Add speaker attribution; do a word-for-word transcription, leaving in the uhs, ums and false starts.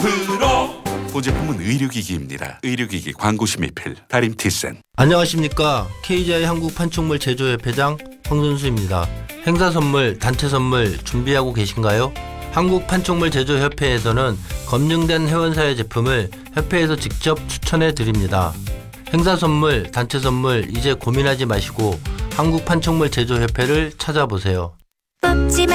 Speaker 1: 프로 보제품은 의료기기입니다. 의료기기 광고심의필 다림티센.
Speaker 2: 안녕하십니까. 케이지아이 한국판촉물 제조협회장 황선수입니다. 행사 선물, 단체 선물 준비하고 계신가요? 한국판촉물 제조협회에서는 검증된 회원사의 제품을 협회에서 직접 추천해 드립니다. 행사 선물, 단체 선물 이제 고민하지 마시고 한국판촉물 제조협회를 찾아보세요.